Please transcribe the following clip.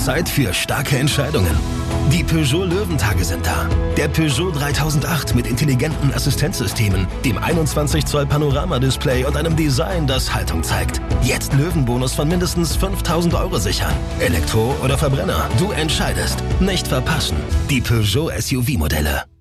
ist Zeit für starke Entscheidungen. Die Peugeot Löwentage sind da. Der Peugeot 3008 mit intelligenten Assistenzsystemen, dem 21 Zoll Panoramadisplay und einem Design, das Haltung zeigt. Jetzt Löwenbonus von mindestens 5.000 € sichern. Elektro oder Verbrenner, du entscheidest. Nicht verpassen. Die Peugeot SUV-Modelle.